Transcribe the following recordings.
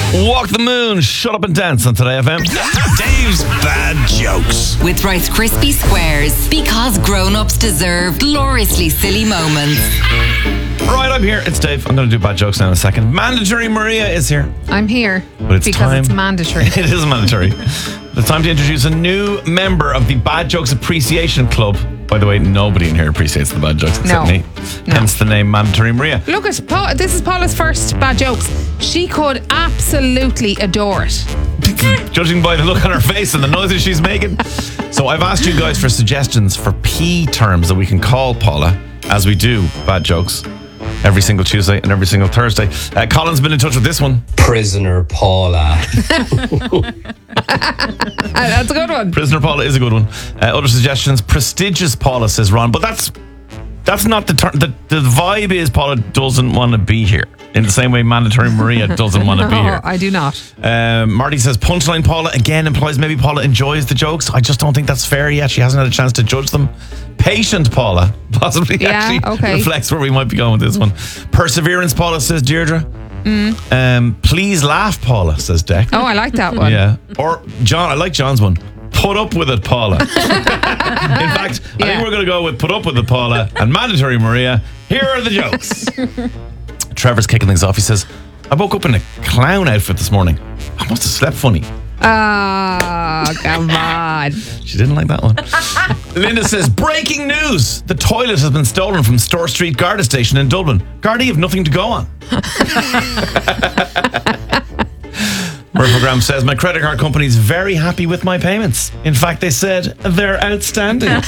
Walk the moon, shut up and dance on Today FM. Dave's Bad Jokes. With Rice Krispie Squares. Because grown-ups deserve gloriously silly moments. Right, I'm here. It's Dave. I'm going to do bad jokes now in a second. Mandatory Maria is here. I'm here But it's because time. it's mandatory. It is mandatory. It's time to introduce a new member of the Bad Jokes Appreciation Club. By the way, nobody in here appreciates the bad jokes except me. Hence the name Mandatory Maria. Look, this is Paula's first bad jokes. She could absolutely adore it. Judging by the look on her face and the noises she's making. So I've asked you guys for suggestions for P terms that we can call Paula as we do bad jokes every single Tuesday and every single Thursday. Colin's been in touch with this one. Prisoner Paula. That's a good one. Prisoner Paula is a good one. Other suggestions, prestigious Paula, says Ron, but that's not the term. The vibe is Paula doesn't want to be here. In the same way Mandatory Maria doesn't want to be here. No, I do not. Marty says punchline Paula again implies maybe Paula enjoys the jokes. I just don't think that's fair yet. She hasn't had a chance to judge them. Patient Paula possibly reflects where we might be going with this one. Perseverance Paula, says Deirdre. Please laugh Paula, says Deck. Oh, I like that one. Yeah. Or John, I like John's one. Put up with it, Paula. In fact, I think we're going to go with put up with it, Paula, and Mandatory Maria. Here are the jokes. Trevor's kicking things off. He says, I woke up in a clown outfit this morning. I must have slept funny. Oh, come on. She didn't like that one. Linda says, breaking news. The toilet has been stolen from Store Street Garda Station in Dublin. Garda, you have nothing to go on. Murphy Graham says, my credit card company is very happy with my payments. In fact, they said they're outstanding.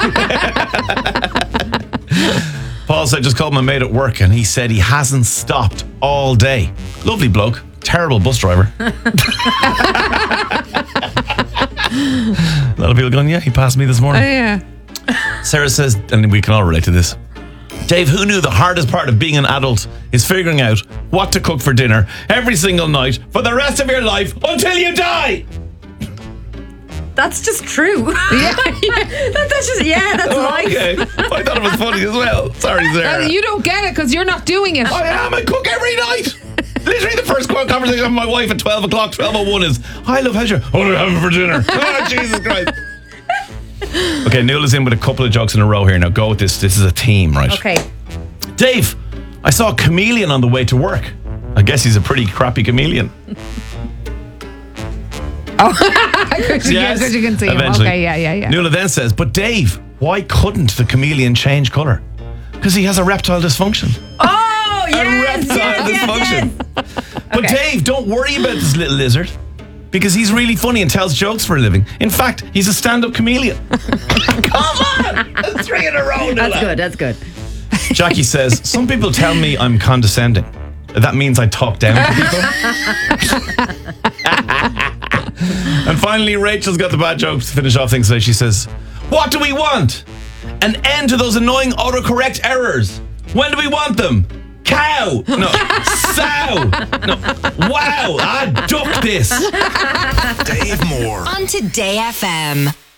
Paul said, just called my mate at work and he said he hasn't stopped all day. Lovely bloke. Terrible bus driver. A lot of people going, yeah, he passed me this morning. Oh, yeah. Sarah says, and we can all relate to this, Dave, who knew the hardest part of being an adult is figuring out what to cook for dinner every single night for the rest of your life until you die? That's just true. Yeah. That's life. Okay. I thought it was funny as well. Sorry, Sarah. You don't get it because you're not doing it. I am. I cook every night. Literally the first conversation I have with my wife at 12 o'clock, 12:01 is, I love how what are you having for dinner? Oh, Jesus Christ. Okay, Neil is in with a couple of jokes in a row here. Now go with this. This is a theme, right? Okay. Dave, I saw a chameleon on the way to work. I guess he's a pretty crappy chameleon. Because you can see him. Eventually. Okay, yeah. Nuala then says, but Dave, why couldn't the chameleon change colour? Because he has erectile dysfunction. Oh, yes, Erectile dysfunction. But Okay. Dave, don't worry about this little lizard. Because he's really funny and tells jokes for a living. In fact, he's a stand-up chameleon. Come on! That's 3 in a row, Nuala. That's good. Jackie says, some people tell me I'm condescending. That means I talk down to people. And finally, Rachel's got the bad jokes to finish off things today. She says, what do we want? An end to those annoying autocorrect errors. When do we want them? Cow. No. Sow. No. Wow. I ducked this. Dave Moore. On Today FM.